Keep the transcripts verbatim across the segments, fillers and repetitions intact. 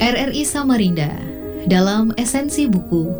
R R I Samarinda dalam esensi buku.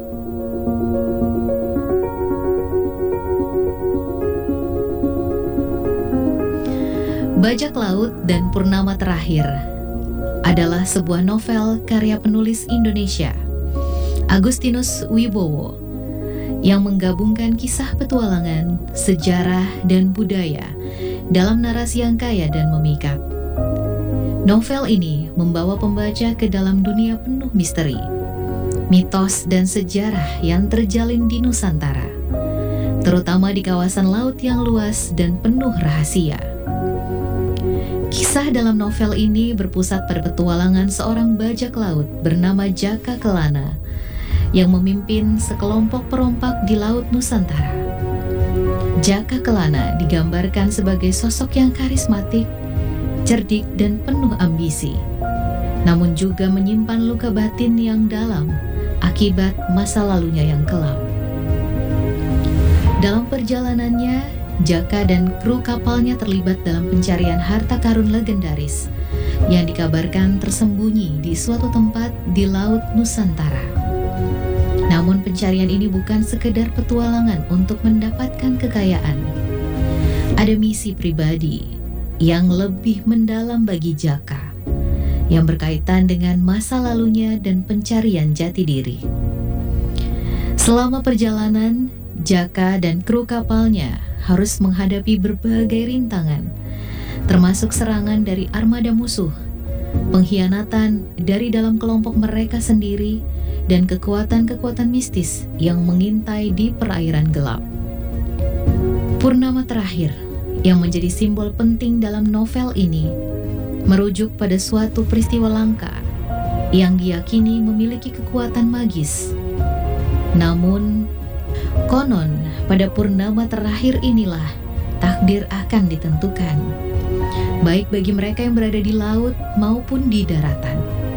Bajak Laut dan Purnama Terakhir adalah sebuah novel karya penulis Indonesia, Agustinus Wibowo, yang menggabungkan kisah petualangan, sejarah, dan budaya dalam narasi yang kaya dan memikat. Novel ini membawa pembaca ke dalam dunia penuh misteri, mitos, dan sejarah yang terjalin di Nusantara, terutama di kawasan laut yang luas dan penuh rahasia. Kisah dalam novel ini berpusat pada petualangan seorang bajak laut bernama Jaka Kelana yang memimpin sekelompok perompak di Laut Nusantara. Jaka Kelana digambarkan sebagai sosok yang karismatik, cerdik, dan penuh ambisi, namun juga menyimpan luka batin yang dalam akibat masa lalunya yang kelam. Dalam perjalanannya, Jaka dan kru kapalnya terlibat dalam pencarian harta karun legendaris yang dikabarkan tersembunyi di suatu tempat di Laut Nusantara. Namun pencarian ini bukan sekedar petualangan untuk mendapatkan kekayaan. Ada misi pribadi yang lebih mendalam bagi Jaka, yang berkaitan dengan masa lalunya dan pencarian jati diri. Selama perjalanan, Jaka dan kru kapalnya harus menghadapi berbagai rintangan, termasuk serangan dari armada musuh, pengkhianatan dari dalam kelompok mereka sendiri, dan kekuatan-kekuatan mistis yang mengintai di perairan gelap. Purnama Terakhir, yang menjadi simbol penting dalam novel ini, merujuk pada suatu peristiwa langka yang diyakini memiliki kekuatan magis. Namun, konon pada purnama terakhir inilah takdir akan ditentukan, baik bagi mereka yang berada di laut maupun di daratan.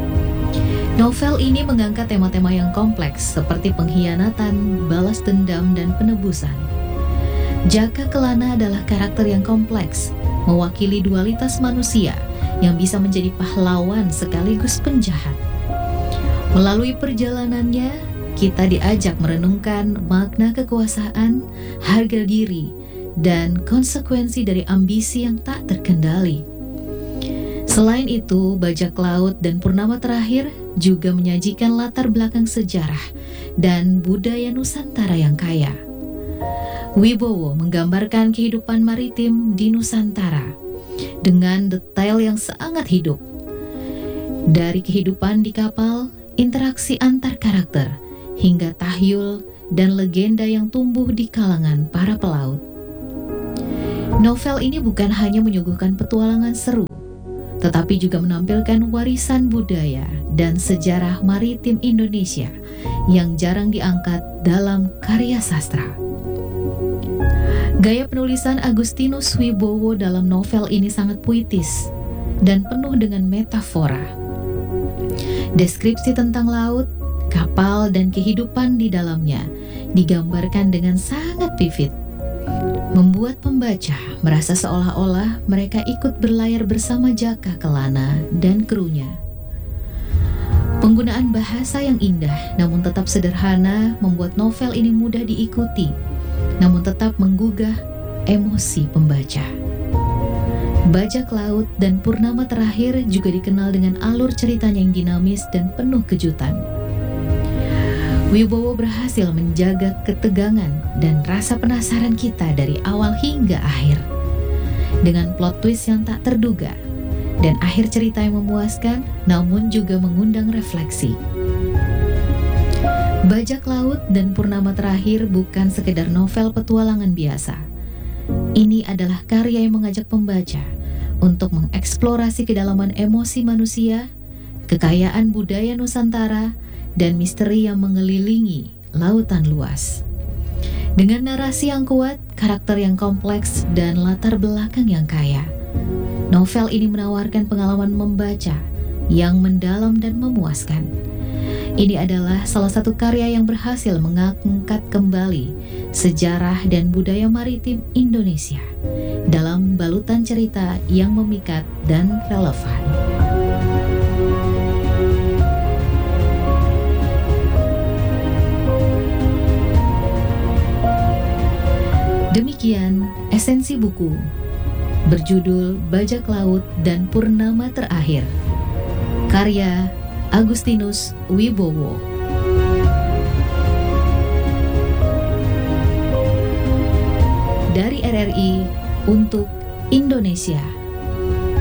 Novel ini mengangkat tema-tema yang kompleks seperti pengkhianatan, balas dendam, dan penebusan. Jaka Kelana adalah karakter yang kompleks, mewakili dualitas manusia yang bisa menjadi pahlawan sekaligus penjahat. Melalui perjalanannya, kita diajak merenungkan makna kekuasaan, harga diri, dan konsekuensi dari ambisi yang tak terkendali. Selain itu, Bajak Laut dan Purnama Terakhir juga menyajikan latar belakang sejarah dan budaya Nusantara yang kaya. Wibowo menggambarkan kehidupan maritim di Nusantara dengan detail yang sangat hidup. Dari kehidupan di kapal, interaksi antar karakter, hingga tahyul dan legenda yang tumbuh di kalangan para pelaut. Novel ini bukan hanya menyuguhkan petualangan seru, tetapi juga menampilkan warisan budaya dan sejarah maritim Indonesia yang jarang diangkat dalam karya sastra. Gaya penulisan Agustinus Wibowo dalam novel ini sangat puitis dan penuh dengan metafora. Deskripsi tentang laut, kapal, dan kehidupan di dalamnya digambarkan dengan sangat vivid, membuat pembaca merasa seolah-olah mereka ikut berlayar bersama Jaka Kelana dan krunya. Penggunaan bahasa yang indah namun tetap sederhana membuat novel ini mudah diikuti, namun tetap menggugah emosi pembaca. Bajak Laut dan Purnama Terakhir juga dikenal dengan alur ceritanya yang dinamis dan penuh kejutan. Wibowo berhasil menjaga ketegangan dan rasa penasaran kita dari awal hingga akhir, dengan plot twist yang tak terduga dan akhir cerita yang memuaskan namun juga mengundang refleksi. Bajak Laut dan Purnama Terakhir bukan sekedar novel petualangan biasa. Ini adalah karya yang mengajak pembaca untuk mengeksplorasi kedalaman emosi manusia, kekayaan budaya Nusantara, dan misteri yang mengelilingi lautan luas. Dengan narasi yang kuat, karakter yang kompleks, dan latar belakang yang kaya, novel ini menawarkan pengalaman membaca yang mendalam dan memuaskan. Ini adalah salah satu karya yang berhasil mengangkat kembali sejarah dan budaya maritim Indonesia dalam balutan cerita yang memikat dan relevan. Demikian esensi buku berjudul Bajak Laut dan Purnama Terakhir, karya Agustinus Wibowo. Dari R R I untuk Indonesia.